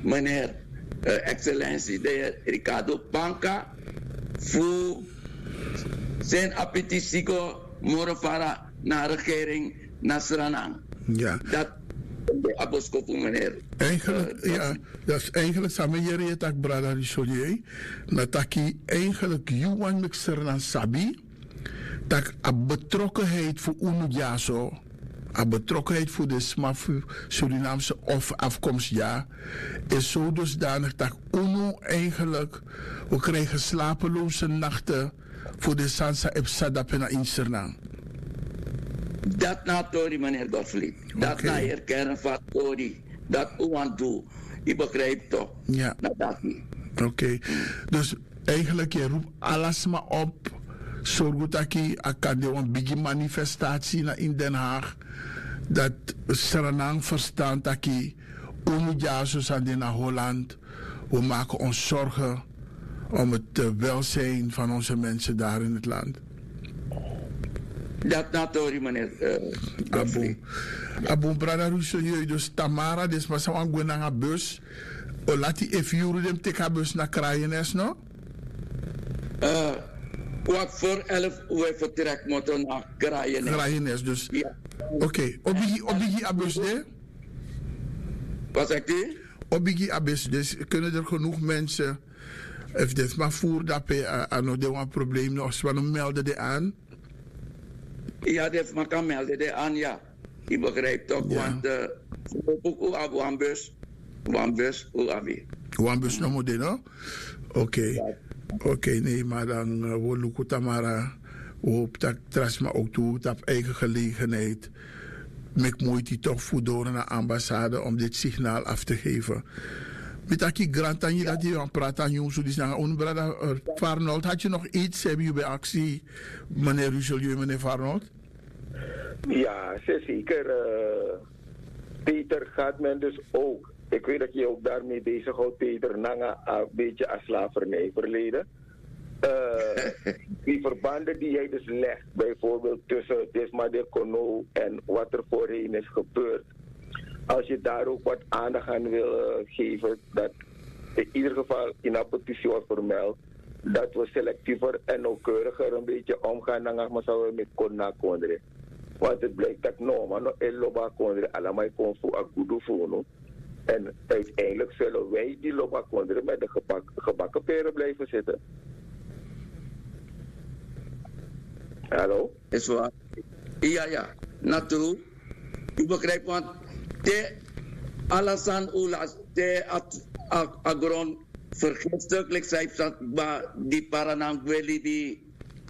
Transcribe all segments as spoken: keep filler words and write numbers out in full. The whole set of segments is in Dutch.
meneer uh, excellentie de heer Ricardo Panca voor zijn appetitico morofara naar regering Nasranang. Ja. Dat de aboskopu meneer. Eigenlijk, uh, ja, dat is eigenlijk samen hier tak brada Richelieu. Nataki eigenlijk Juan Mixernan Sabi. Dat a betrokkenheid voor Unujaso. A betrokkenheid voor de smaf Surinaamse of afkomst, ja, is zo dusdanig dat UNO eigenlijk, we krijgen slapeloze nachten voor de Sansa Epsadapena in Suriname. Dat na Tori, meneer Gottfried. Dat Okay. na herkennen van Tori. Dat u aan doet. Je begrijpt toch? Ja. Nou, dat niet. Oké. Okay. Dus eigenlijk, je roept alles maar op. Zorg dat je kan een big manifestatie in Den Haag. Dat Suriname verstaat dat je onjaars aan naar Holland. We maken ons zorgen om het welzijn van onze mensen daar in het land. Dat natuurlijk, meneer uh, Gottfried. Abu brada Rousseau, dus Tamara, dus maar zo aan naar een bus. O laat die even jullie hem tegen bus naar Kraaienest, no? Uh, wat voor elf uur vertrek moeten naar Kraaienest. Kraaienest, dus. Ja. Oké, okay. Obigi, obigi abus, de? Wat zegt u? Obigi abus, dus kunnen er genoeg mensen. Of dit maar voer dat bij aan de een probleem nog, ze melden de aan. Ja, dat maar kan melden de aan, ja. Je begrijpt toch, ja. Want ook uh, u een bus, een bus, u abi. Een bus nog moet no? Oké, okay. oké, okay, nee, maar dan uh, we lukken Tamara, we hopen dat Trasma ook toe, dat op eigen gelegenheid, met moeite toch voedoren naar de ambassade om dit signaal af te geven. Met dat je grant aan je dat je aan praat aan jongens, die zeggen, onbrada Farnold, had je nog iets, heb je bij actie, meneer Richelieu, meneer Farnold? Ja, zeker. Uh, Peter gaat men dus ook. Ik weet dat je ook daarmee bezighoudt, Peter, Nanga, een beetje aan slavernij verleden. Uh, die verbanden die jij dus legt, bijvoorbeeld tussen Desma de Kono en wat er voorheen is gebeurd. Als je daar ook wat aandacht aan wil uh, geven, dat in ieder geval in een petitie wordt vermeld, dat we selectiever en nauwkeuriger een beetje omgaan dan we met Kona Kondre. Want het blijkt dat no, maar no Loba Kondre allemaal kon voor een goede voelen. En uiteindelijk zullen wij die Loba Kondre met de gebak, gebakken peren blijven zitten. Hallo? Is waar. Ja, ja. Natuurlijk. U begrijpt, want de alasan ulas, de agron vergiftiglijk zijn dat die paranang gweli die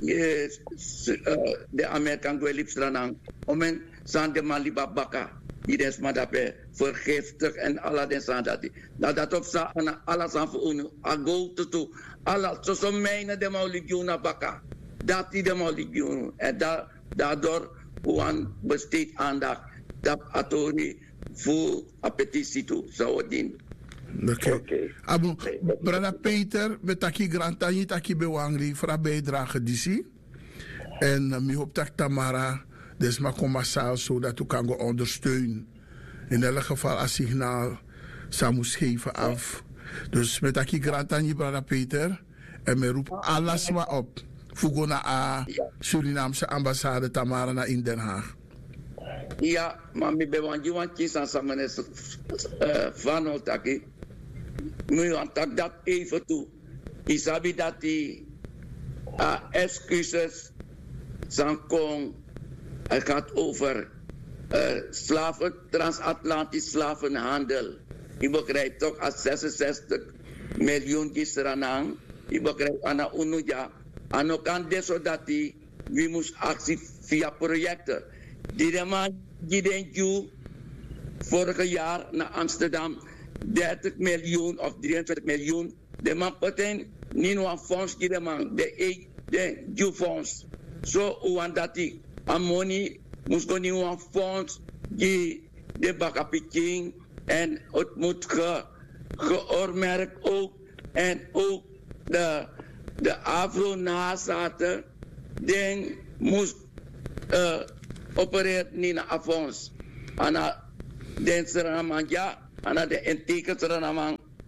de Amerikaan gweli stranang. Omen san de malibabaka. Die des madape vergiftig en alla den san dat. Dat dat op sa ana alasan voor unu agol tutu. Alla zo zo mijne de mauligiuna baka. Dat die de mauligiuna. En daardoor waan besteed aandacht. Dat atori voor a petitie toe zou het dienen. Oké. Okay. Abu, brada Peter, we taki grantanji taki bewangri voor bijdrage disi. En uh, mi hoop dat Tamara dus maar kom massaal zodat u kan go ondersteunen. In elk geval een signaal zou moest geven af. Dus met taki grantanji brada Peter en me roep alles maar op. Voor naar a Surinaamse ambassade Tamara naar in Den Haag. Ja, maar mi bewanji want kies aan samen van otaki. Nu antak dat even toe. Isabi dat die uh, excuses zijn kon. Het gaat over uh, slaven, transatlantisch slavenhandel. Je begrijpt toch, als zesenzestig miljoen Gisranang. Je begrijpt, aan Unuja. En ook aan deze dat die, we moest actie via projecten. Die de man, die denkt je, vorig jaar naar Amsterdam, dertig miljoen of drieëntwintig miljoen. De man meteen niet nog een fonds, die de man, de de de fonds. Zo, hoe dat die ammonie moest gewoon niet een fonds, die de bakapiking en het moet ge, geoormerkt ook. En ook de, de afro-nazaten, die moest uh, opereren niet naar een fonds. En dan de Suriname, ja, en dan de intake Suriname,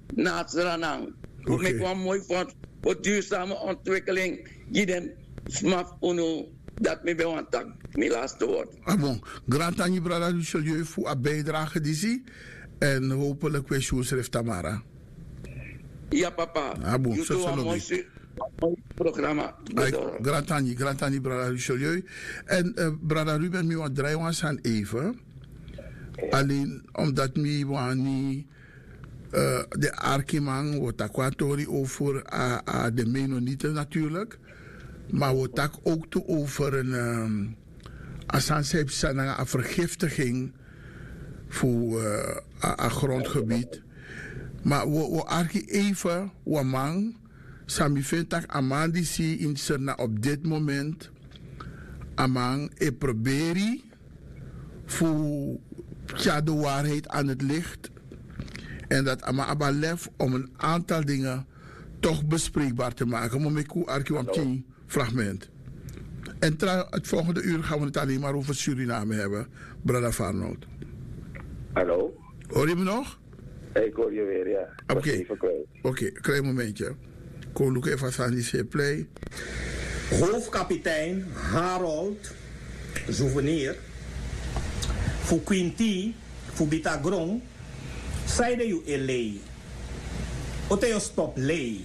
Natsranang. Oké. Ik kwam mooi voor, voor duurzame ontwikkeling. Jeden smaf uno dat me bewantak. Mijn laatste woord. Ah bon. Grand Annie Brada Richelieu voor een bijdrage die zie. En hopelijk weer Sjoes Tamara. Ja, papa. Ah bon, Je zo doet zullen een mooi we. su- programma. Grand Annie, Grand Annie Brada Richelieu. En uh, Brada Ruben, mi wat draaien was aan even. Alleen omdat mi wani uh, de Arkimang wordt akwatori over uh, uh, de Mennonieten natuurlijk. Maar we tak ook toe over een um, asansepsana een vergiftiging voor uh, een grondgebied. Maar we, we arki even, we man, sami vindt dat amandi si in Serna op dit moment, amang e proberi voor tja de waarheid aan het licht. En dat ama aba lef om een aantal dingen toch bespreekbaar te maken. Maar ik arki wam tien fragment. En tra het volgende uur gaan we het alleen maar over Suriname hebben, Brada Farnold. Hallo? Hoor je me nog? Ik hoor je weer, ja. Oké, okay. oké, okay. Klein momentje. Kom look even aan die play. Hoofdkapitein Harold Souvenir voor Quinty, voor Bitagron, zeide je elei. Oteo stop lei.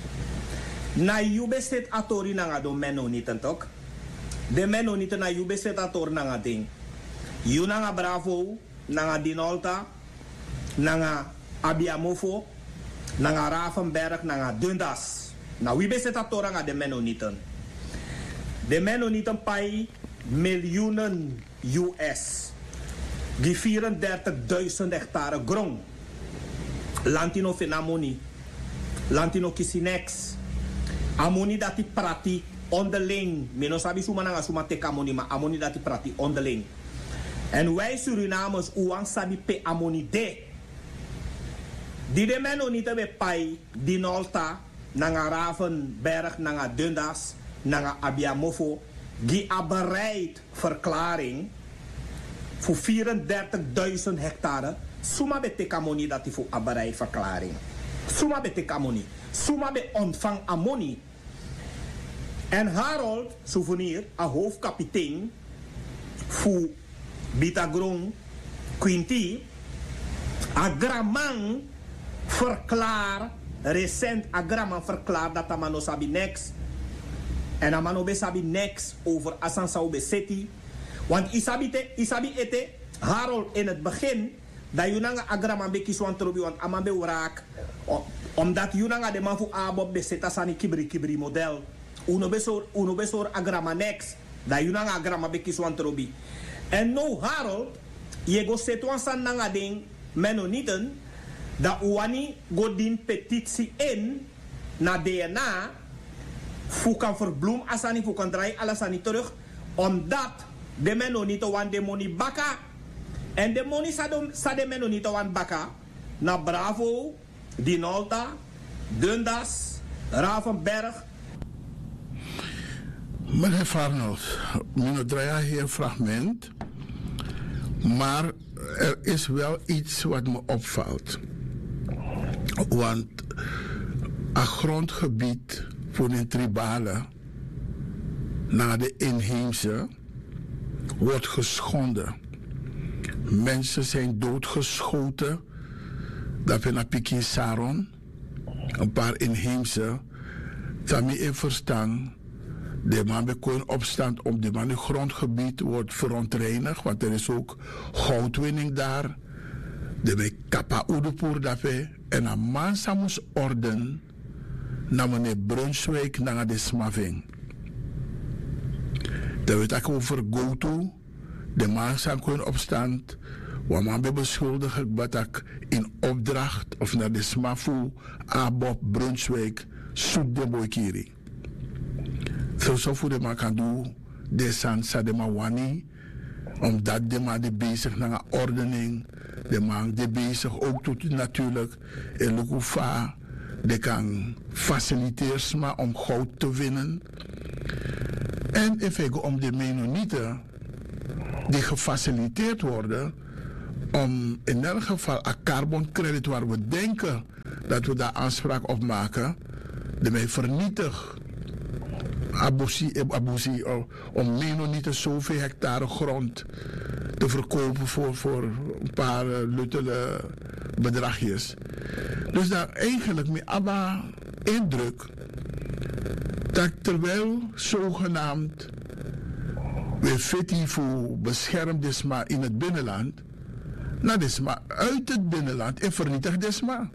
Na you beset atori nanga do Mennonieten toch? De Mennonieten na you beset ator nanga ding. You nanga bravo, nanga Dinolta, nanga Abiamofo, nanga Ravenberg, nanga Dundas. Na wie beset ator nanga de Mennonieten. De Mennonieten pay miljoenen U S. Die vierendertigduizend hectare grond. Lantino Finamoni. Lantino Kisinex. Amoni dati prati onderling. Meno sabi suma nanga suma teka amoni, maar amoni dati prati onderling. En wij Surinamers uang sabi pe amoni de. Die de Mennonieten be pai Dinolta, nanga Ravenberg, nanga Dundas, nanga Abiamofo. Die a bereid verklaring voor vierendertigduizend hectare. Suma be teka amoni dati voor a bereid verklaring. Suma be teka amoni. Suma be ontvang amoni. En Harold Souvenir, een hoofdkapitein voor Bitagron Quinty, agramang verklaar, recent agramang verklaar dat amano sabi next. En amano be sabi next over Asansao be city. Want isabi te, isabi ete, Harold in het begin, dat je nanga agramang be kiswan trobi, want amman be wraak. Omdat je nanga de man voor Abob bezet als een kibri kibri model. Uno besor, uno besor agrama next. Dat je nanga agrama bekis wan trobi. En no Harold, je go setwan san nanga ding Mennonieten. Dat uani go din petitie in na D N A. Fu kan verbloem asani, fu kan draai alasani terug. Omdat de Mennonieten wan de money baka. En de money sa de Mennonieten wan baka. Na Bravo, Dinolta, Dundas, Ravenberg. Meneer Farnold, we draaien hier een fragment. Maar er is wel iets wat me opvalt. Want een grondgebied voor de tribalen naar de inheemse wordt geschonden. Mensen zijn doodgeschoten. Dat we naar Pikin Saron, een paar inheemse, Tami in verstaan. De man bekoen opstand op de man grondgebied wordt verontreinigd, want er is ook goudwinning daar. De be kapa udupoer dape en een man samus orden naar meneer Brunswijk naar de smaving. Dat weet ik over go-to. De man zijn kunnen opstand. Waar man be beschuldigd dat ik in opdracht of naar de smafu Abob Brunswijk zoek de boykiri. Zo zo voor de man kan doen, de sansa de man wani, omdat de man de bezig naar een ordening, de man de bezig ook tot natuurlijk, en lukufa, de kan faciliteren om goud te winnen. En even om de Mennonieten die gefaciliteerd worden, om in elk geval een carbon credit waar we denken dat we daar aanspraak op maken. De mij vernietig. Abusi, abusi, om meer niet zoveel hectare grond te verkopen voor, voor een paar uh, luttele bedragjes. Dus daar eigenlijk met Abba indruk dat terwijl zogenaamd we fiti voor beschermd desma in het binnenland, nou desma uit het binnenland en vernietigt desma.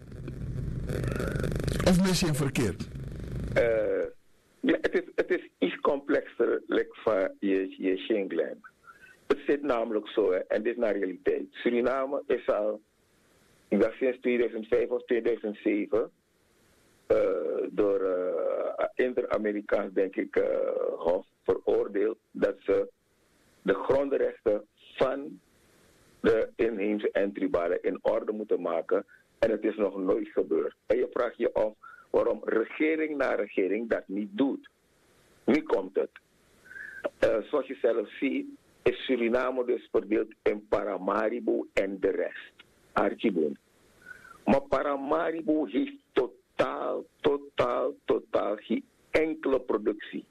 Of misschien verkeerd? Uh, ja, het is, het is iets complexer like van je, je Schengen. Het zit namelijk zo, hè, en dit is naar realiteit. Suriname is al, ik dacht sinds tweeduizend vijf of tweeduizend zeven, uh, door uh, Inter-Amerikaans, denk ik, uh, Hof veroordeeld dat ze de grondrechten van de inheemse en tribalen in orde moeten maken. En het is nog nooit gebeurd. En je vraagt je af waarom regering na regering dat niet doet. Wie komt het? Uh, zoals je zelf ziet, is Suriname dus verdeeld in Paramaribo en de rest. Archibald. Maar Paramaribo heeft totaal, totaal, totaal geen enkele productie.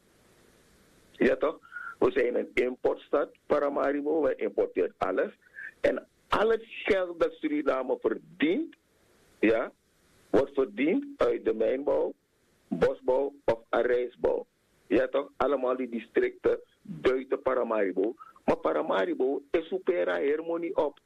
Ja toch? We zijn een importstad, Paramaribo. We importeren alles. En al het geld dat Suriname verdient, ja, wordt verdiend uit de mijnbouw, bosbouw of rijstbouw. Ja toch? Allemaal die districten buiten Paramaribo. Maar Paramaribo is supera harmonie op.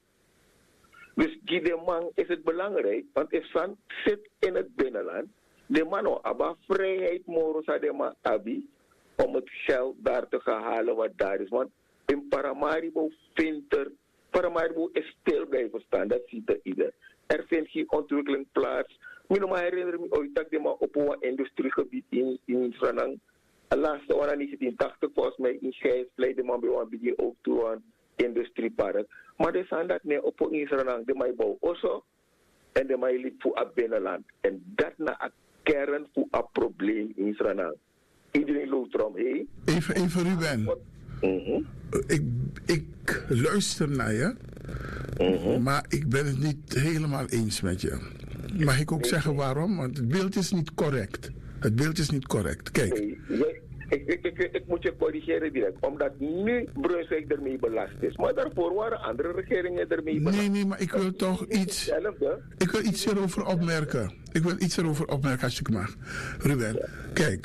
Dus die man is het belangrijk, want Isvan zit in het binnenland. De man abba vrijheid morosa de man abi om het geld daar te gaan halen wat daar is. Want in Paramaribo vindt er, Paramaribo is stil blijven staan, dat ziet er ieder. Er vindt geen ontwikkeling plaats. Ik herinner me ooit dat ik op een industriegebied in, in Franang. De laatste waren negentien tachtig volgens mij in Gijs, leidde man bij een beetje ook toe aan industriepark. Maar er zijn dat niet op een Franang, de mij bouw also. En de mij liep voor het binnenland. En dat na een kern voor een probleem in Franang. Iedereen loopt erom heen. Even, even Ruben. Mm-hmm. Ik, ik luister naar je, mm-hmm. maar ik ben het niet helemaal eens met je. Mag ik ook zeggen waarom? Want het beeld is niet correct. Het beeld is niet correct. Kijk. Nee, nee, ik, ik, ik, ik moet je corrigeren direct, omdat nu Brunswijk ermee belast is. Maar daarvoor waren andere regeringen ermee belast. Nee, nee, maar ik wil toch iets... Ik wil iets erover opmerken. Ik wil iets erover opmerken als ik mag. Ruben, ja. Kijk.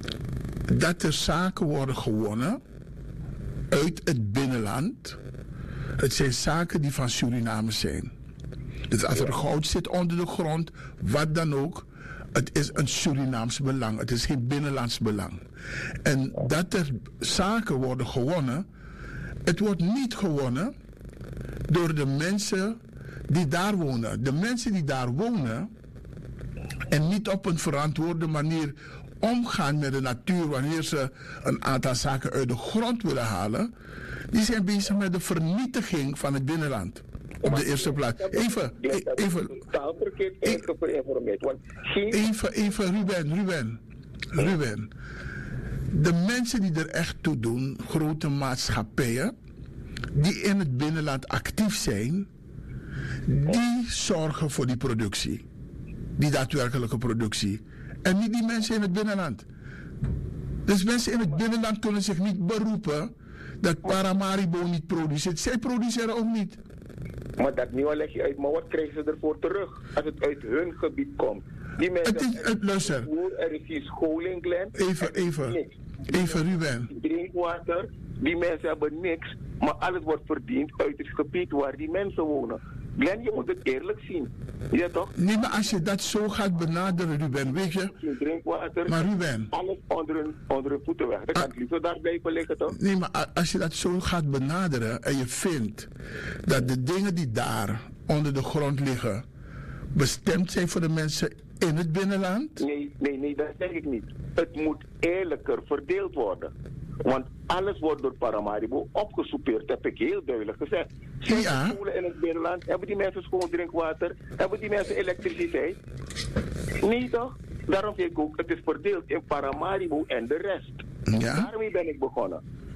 Dat er zaken worden gewonnen uit het binnenland. Het zijn zaken die van Suriname zijn. Dus als er goud zit onder de grond, wat dan ook, het is een Surinaams belang. Het is geen binnenlands belang. En dat er zaken worden gewonnen, het wordt niet gewonnen door de mensen die daar wonen. De mensen die daar wonen en niet op een verantwoorde manier omgaan met de natuur wanneer ze een aantal zaken uit de grond willen halen, die zijn bezig met de vernietiging van het binnenland. Op de eerste plaats. Even, even, even, even, Ruben, Ruben, Ruben. De mensen die er echt toe doen, grote maatschappijen, die in het binnenland actief zijn, die zorgen voor die productie. Die daadwerkelijke productie. En niet die mensen in het binnenland. Dus mensen in het binnenland kunnen zich niet beroepen dat Paramaribo niet produceert. Zij produceren ook niet. Maar dat nu al leg je uit, maar wat krijgen ze ervoor terug als het uit hun gebied komt? Die mensen, het is, het, luister. Er is hier scholing, Glenn. Even, even. Niks. Even, Ruben. Drinkwater, die mensen hebben niks, maar alles wordt verdiend uit het gebied waar die mensen wonen. Glenn, je moet het eerlijk zien. Ja toch? Nee, maar als je dat zo gaat benaderen, Ruben, weet je... Drinkwater, maar Ruben... alles onder hun, onder hun voeten weg. Dan kan het liever daar blijven liggen, toch? Nee, maar als je dat zo gaat benaderen en je vindt dat de dingen die daar onder de grond liggen bestemd zijn voor de mensen in het binnenland? Nee, nee, nee, dat denk ik niet. Het moet eerlijker verdeeld worden. Want alles wordt door Paramaribo opgesoupeerd, heb ik heel duidelijk gezegd. Zijn ja. scholen in het binnenland, hebben die mensen schoon drinkwater, hebben die mensen elektriciteit? Nee toch? Daarom zeg ik ook, het is verdeeld in Paramaribo en de rest. Ja. Daarmee ben ik begonnen.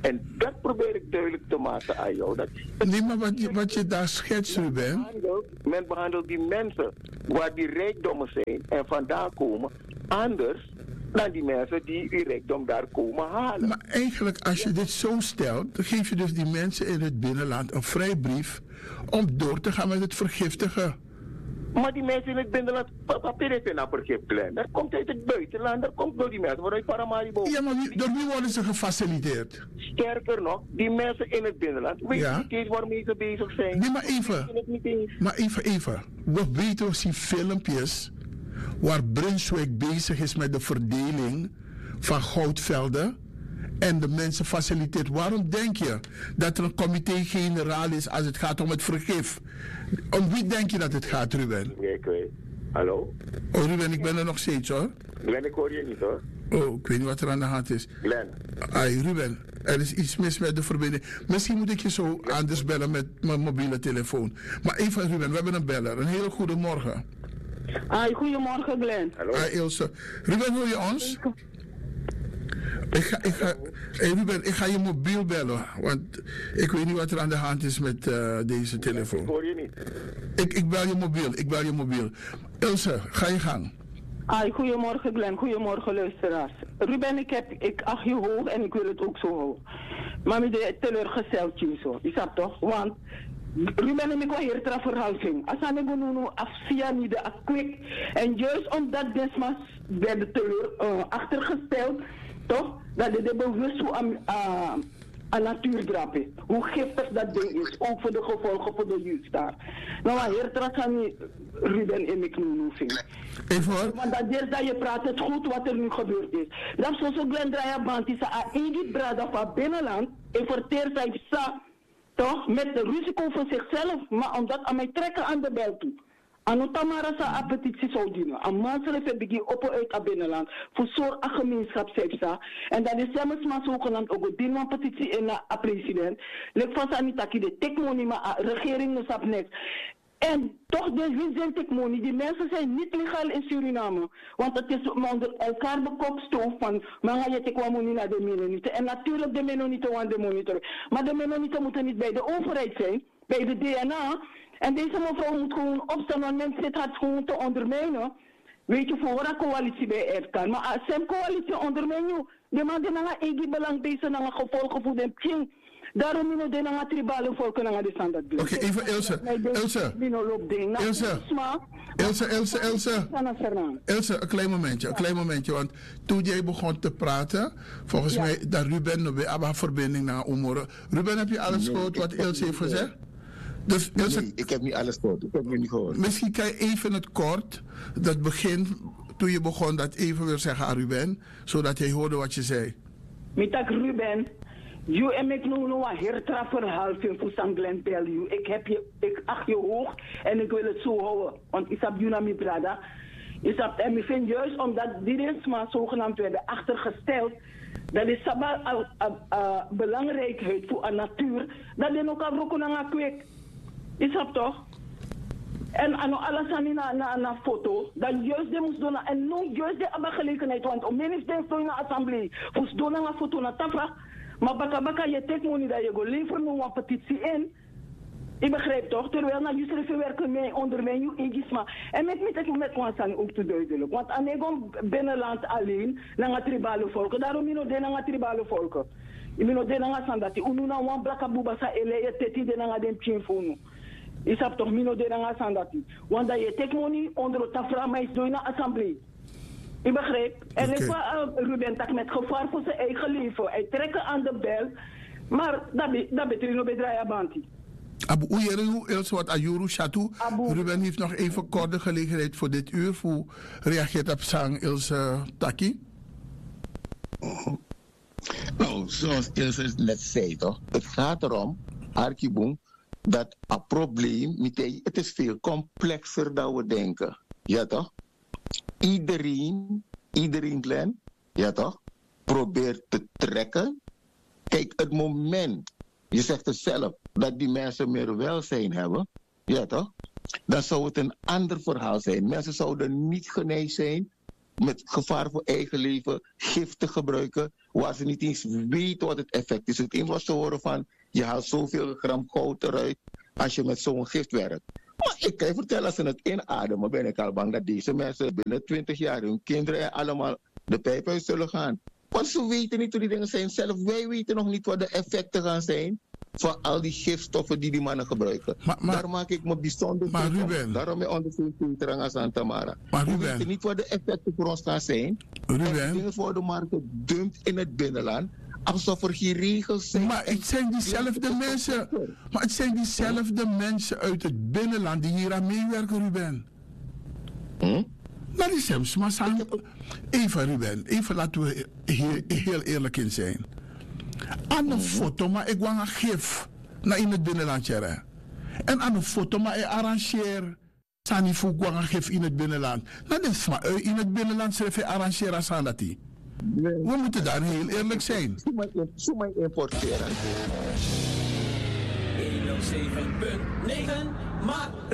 En dat probeer ik duidelijk te maken aan jou. Dat, nee, maar wat je, wat je daar schetst, Ruben. Behandelt, men behandelt die mensen waar die rijkdommen zijn en vandaan komen anders dan die mensen die die rijkdom daar komen halen. Maar eigenlijk, als je dit zo stelt, dan geef je dus die mensen in het binnenland een vrijbrief om door te gaan met het vergiftigen. Maar die mensen in het binnenland, papier heeft een vergiftiging. Dat komt uit het buitenland, dat komt door die mensen vanuit Paramaribo. Ja, maar wie, door wie worden ze gefaciliteerd? Sterker nog, die mensen in het binnenland, weet je niet eens waarmee ze bezig zijn. Nee, maar even, maar even, even. We weten, we zien filmpjes waar Brunswijk bezig is met de verdeling van goudvelden en de mensen faciliteert. Waarom denk je dat er een comité-generaal is als het gaat om het vergif? Om wie denk je dat het gaat, Ruben? Ja, ik weet. Hallo? Oh, Ruben, ik ben er nog steeds, hoor. Glenn, ik hoor je niet, hoor. Oh, ik weet niet wat er aan de hand is. Glenn. Ai, Ruben, er is iets mis met de verbinding. Misschien moet ik je zo anders bellen met mijn mobiele telefoon. Maar even, Ruben, we hebben een beller. Een hele goede morgen. Ai, goedemorgen, Glenn. Hallo? Ai, Ilse. Ruben, hoor je ons? Ik ga, ik ga, hey Ruben, ik ga je mobiel bellen, want ik weet niet wat er aan de hand is met uh, deze telefoon. Ik hoor je niet. Ik, ik bel je mobiel, ik bel je mobiel. Ilse, ga je gang. Ai, goedemorgen Glenn, goedemorgen luisteraars. Ruben, ik, heb, ik acht je hoog en ik wil het ook zo hoog. Maar met de teleurgesteld je zo, is dat toch? Want Ruben en ik wil hier ter verhouding. Als aan ik nu afzia niet de akwik. En juist omdat Desmas werd de teleur uh, achtergesteld, toch? Dat de, de bewust hoe aan, uh, aan natuurgrap is. Hoe giftig dat ding is. Ook voor de gevolgen voor de jeugd daar. Nou, maar hier terug gaan we Ruben en ik nu vinden. Even hoor. Want dat is dat je praat het goed wat er nu gebeurd is. Dat is zoals Glenn Draya Band is aan Edith Brada van binnenland. En verteert hij sa, toch? Met de risico voor zichzelf. Maar omdat aan mij trekken aan de bel toe. Ano Tamara sa appetitie zou dienen. Aan manselen verbigi op uit het binnenland. Voor zorg aan gemeenschap sepsa. En dat is zelfs maar zogenaamd ook een dienman petitie in de president. Lek vast aan niet dat je de tekmonie, maar de regering is op niks. En toch, de zijn tekmonie. Die mensen zijn niet legaal in Suriname. Want het is onder elkaar bekopstoof van. Maar ga je tekmonie naar de Mennonieten. En natuurlijk de Mennonieten want de monitoren. Maar de Mennonieten moeten niet bij de overheid zijn. Bij de D N A. En deze mevrouw moet gewoon opstaan, want mensen zitten het gewoon te ondermijnen. Weet je, voor een coalitie bij R K. Maar als een coalitie ondermijnen, de man die naar eigen belang bezig naar gevolgen voor de king. Daarom moet je naar tribale volken naar de standaard. Oké, okay, even Ilse. Ilse. Ilse. Ilse, Ilse, Ilse. Ilse, een klein momentje, een klein momentje. Want toen jij begon te praten, volgens ja. mij, dat Ruben nog weer een verbinding naar Oemorre. Ruben, heb je alles gehoord wat Ilse heeft gezegd? Dus, Ilse, nee, ik heb niet alles gehoord. Ik heb niet gehoord. Misschien kan je even het kort, dat begin, toen je begon, dat even weer zeggen aan Ruben, zodat hij hoorde wat je zei. Mitak Ruben. Je en ik nu nog een hertra verhaal voor San Glenn Bell. Ik heb je, ik acht je hoog en ik wil het zo houden. Want ik heb je naar mijn brada. En ik vind juist omdat die is maar zogenaamd werden achtergesteld. Dat is sabbat belangrijkheid voor de natuur. Dat die ook al roken aan kwik. Is dat toch? En ano alles aan na na na foto. Dat juist de moest doen en nu juist de abba gelegenheid. Want om men is de in de assemblee. Moest doen een foto na tafra. Maar baka baka je tekmonie dat je go leveren nu een petitie in. Ik begrijp toch? Terwijl na juist even werken mee onder mijn egisma. En met met ik met kwansaan ook te duidelijk. Want aan egon binnenland alleen naar tribale volken. Daarom je de naar tribale volken. Je bent de naar sandati. Unu na wan blaka buba sa ele je teti de naar den pinfonu. Is dat toch mino de naar sandati. Want dat je tekmonie onder het tafra maar is door naar assemblee. Ik begrijp. En okay. Ik was uh, Ruben tak met gevaar voor zijn eigen leven. Hij trekken aan de bel. Maar dat betekent nog bij Draya Banti. Abu Uyeru, Ilse wat Ayuru Chatu. Ruben heeft nog even korte gelegenheid voor dit uur. Hoe reageert op Sang Ilse Taki? Oh. Nou, zoals Ilse net zei toch. Het gaat erom, Arkiboom, dat een probleem, het is veel complexer dan we denken. Ja toch? Iedereen, iedereen Glenn, ja toch, probeert te trekken. Kijk, het moment, je zegt het zelf, dat die mensen meer welzijn hebben, ja toch, dan zou het een ander verhaal zijn. Mensen zouden niet geneigd zijn met gevaar voor eigen leven gif te gebruiken, waar ze niet eens weten wat het effect is. Het enige wat ze horen van, je haalt zoveel gram goud eruit als je met zo'n gift werkt. Maar ik kan je vertellen, als ze het inademen, ben ik al bang dat deze mensen binnen twintig jaar hun kinderen allemaal de pijp uit zullen gaan. Want ze weten niet hoe die dingen zijn. Zelf wij weten nog niet wat de effecten gaan zijn van al die gifstoffen die die mannen gebruiken. Maar, maar, Daar maak ik me bijzonder maar druk Ruben, om. Daarom ben ik onderzoek Peter en Santa Mara. Maar We Ruben, weten niet wat de effecten voor ons gaan zijn. Ruben, en dingen worden maar gedumpt in het binnenland. Alsof er geen regels zijn. Maar het zijn diezelfde mensen. Maar het zijn diezelfde mensen uit het binnenland die hier aan meewerken, Ruben. Hm? Nou, die zijn maar samen. Even, Ruben, even laten we hier heel eerlijk in zijn. Aan een foto, maar ik wou een gif naar in het binnenland. Jere. En aan een foto, maar ik arrangeer. Sani voor een gif in het binnenland. Nou, dat is maar in het binnenland schrijf je arrangeren aan dat die. We moeten daar heel eerlijk zijn. Zo mij importeren. honderdzeven punt negen, maar